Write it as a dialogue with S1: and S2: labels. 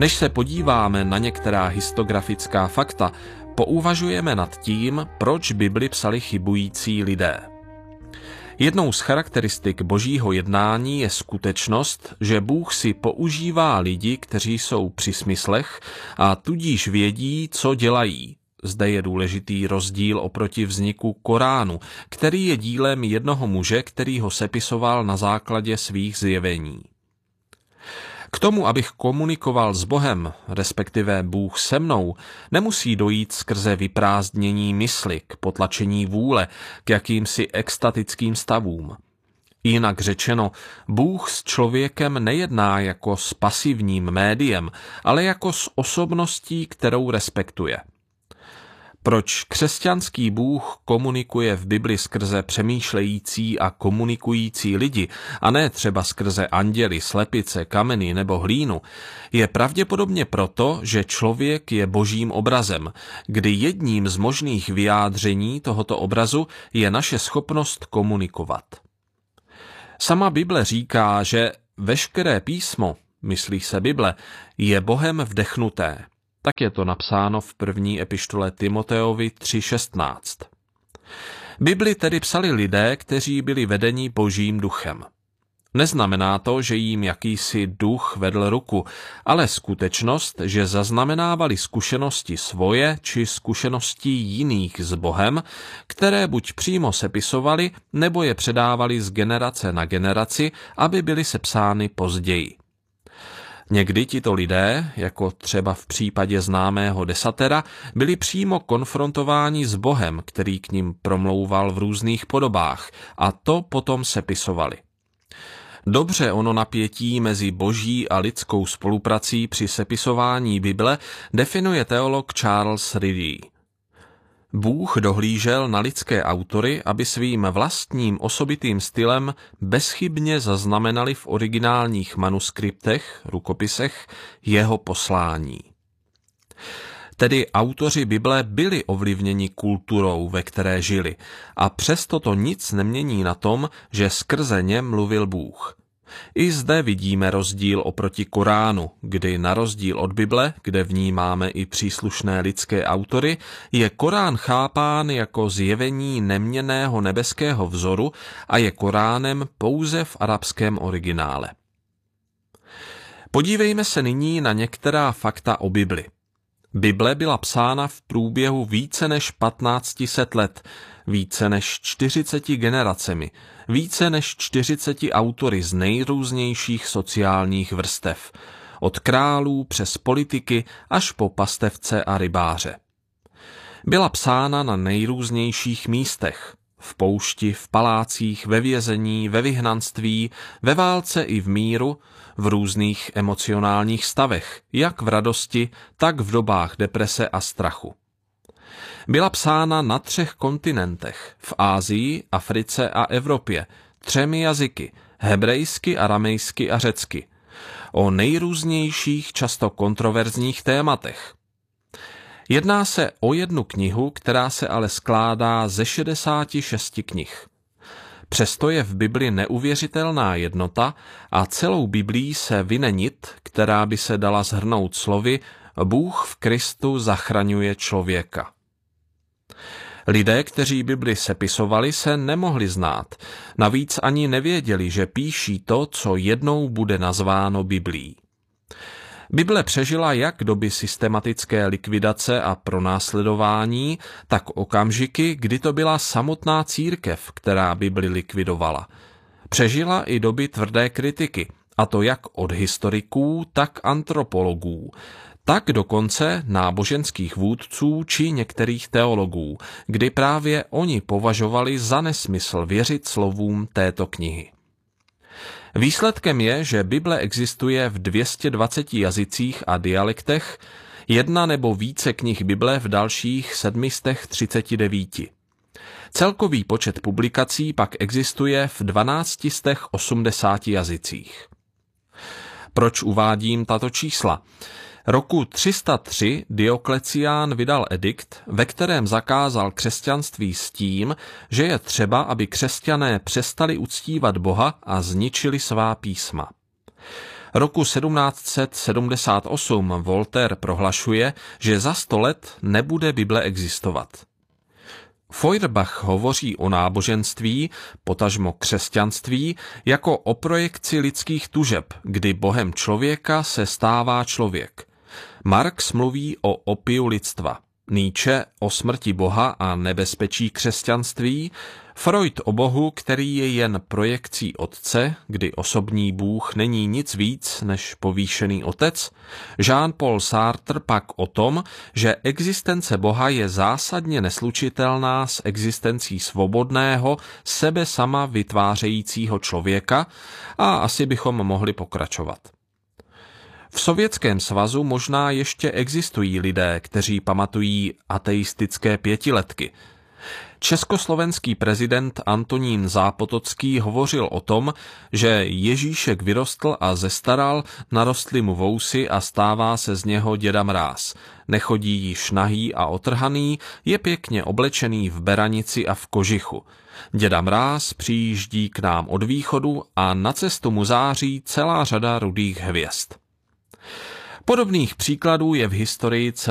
S1: Než se podíváme na některá historiografická fakta, pouvažujeme nad tím, proč Bibli psali chybující lidé. Jednou z charakteristik božího jednání je skutečnost, že Bůh si používá lidi, kteří jsou při smyslech a tudíž vědí, co dělají. Zde je důležitý rozdíl oproti vzniku Koránu, který je dílem jednoho muže, který ho sepisoval na základě svých zjevení. K tomu, abych komunikoval s Bohem, respektive Bůh se mnou, nemusí dojít skrze vyprázdnění mysli, k potlačení vůle, k jakýmsi extatickým stavům. Jinak řečeno, Bůh s člověkem nejedná jako s pasivním médiem, ale jako s osobností, kterou respektuje. Proč křesťanský Bůh komunikuje v Bibli skrze přemýšlející a komunikující lidi, a ne třeba skrze anděly, slepice, kameny nebo hlínu, je pravděpodobně proto, že člověk je božím obrazem, kdy jedním z možných vyjádření tohoto obrazu je naše schopnost komunikovat. Sama Bible říká, že veškeré písmo, myslí se Bible, je Bohem vdechnuté. Tak je to napsáno v první epištole Timoteovi 3:16. Bibli tedy psali lidé, kteří byli vedeni božím duchem. Neznamená to, že jim jakýsi duch vedl ruku, ale skutečnost, že zaznamenávali zkušenosti svoje či zkušenosti jiných s Bohem, které buď přímo sepisovali, nebo je předávali z generace na generaci, aby byly sepsány později. Někdy tito lidé, jako třeba v případě známého desatera, byli přímo konfrontováni s Bohem, který k nim promlouval v různých podobách, a to potom sepisovali. Dobře ono napětí mezi boží a lidskou spoluprací při sepisování Bible definuje teolog Charles Ridley. Bůh dohlížel na lidské autory, aby svým vlastním osobitým stylem bezchybně zaznamenali v originálních manuskriptech, rukopisech, jeho poslání. Tedy autoři Bible byli ovlivněni kulturou, ve které žili, a přesto to nic nemění na tom, že skrze ně mluvil Bůh. I zde vidíme rozdíl oproti Koránu, kdy na rozdíl od Bible, kde v ní máme i příslušné lidské autory, je Korán chápán jako zjevení neměnného nebeského vzoru a je Koránem pouze v arabském originále. Podívejme se nyní na některá fakta o Bibli. Bible byla psána v průběhu více než 1500 let, více než 40 generacemi, více než 40 autory z nejrůznějších sociálních vrstev, od králů přes politiky až po pastevce a rybáře. Byla psána na nejrůznějších místech, v poušti, v palácích, ve vězení, ve vyhnanství, ve válce i v míru, v různých emocionálních stavech, jak v radosti, tak v dobách deprese a strachu. Byla psána na 3 kontinentech, v Asii, Africe a Evropě, 3 jazyky, hebrejsky, aramejsky a řecky, o nejrůznějších, často kontroverzních tématech. Jedná se o jednu knihu, která se ale skládá ze 66 knih. Přesto je v Bibli neuvěřitelná jednota a celou Biblí se vine nit, která by se dala shrnout slovy Bůh v Kristu zachraňuje člověka. Lidé, kteří Bibli sepisovali, se nemohli znát, navíc ani nevěděli, že píší to, co jednou bude nazváno Biblí. Bible přežila jak doby systematické likvidace a pronásledování, tak okamžiky, kdy to byla samotná církev, která Bibli likvidovala. Přežila i doby tvrdé kritiky, a to jak od historiků, tak antropologů, tak dokonce náboženských vůdců či některých teologů, kdy právě oni považovali za nesmysl věřit slovům této knihy. Výsledkem je, že Bible existuje v 220 jazycích a dialektech, 1 nebo více knih Bible v dalších 739. Celkový počet publikací pak existuje v 1280 jazycích. Proč uvádím tato čísla? Roku 303 Dioklecián vydal edikt, ve kterém zakázal křesťanství s tím, že je třeba, aby křesťané přestali uctívat Boha a zničili svá písma. Roku 1778 Voltaire prohlašuje, že za 100 let nebude Bible existovat. Feuerbach hovoří o náboženství, potažmo křesťanství, jako o projekci lidských tužeb, kdy Bohem člověka se stává člověk. Marx mluví o opiu lidstva, Nietzsche o smrti Boha a nebezpečí křesťanství, Freud o Bohu, který je jen projekcí Otce, kdy osobní Bůh není nic víc než povýšený Otec, Jean-Paul Sartre pak o tom, že existence Boha je zásadně neslučitelná s existencí svobodného, sebe sama vytvářejícího člověka a asi bychom mohli pokračovat. V Sovětském svazu možná ještě existují lidé, kteří pamatují ateistické pětiletky. Československý prezident Antonín Zápotocký hovořil o tom, že Ježíšek vyrostl a zestaral, narostly mu vousy a stává se z něho Děda Mráz. Nechodí již nahý a otrhaný, je pěkně oblečený v beranici a v kožichu. Děda Mráz přijíždí k nám od východu a na cestu mu září celá řada rudých hvězd. Podobných příkladů je v historii